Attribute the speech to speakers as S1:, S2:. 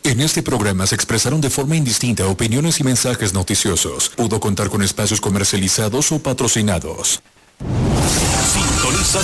S1: En este programa se expresaron de forma indistinta opiniones y mensajes noticiosos. Pudo contar con espacios comercializados o patrocinados.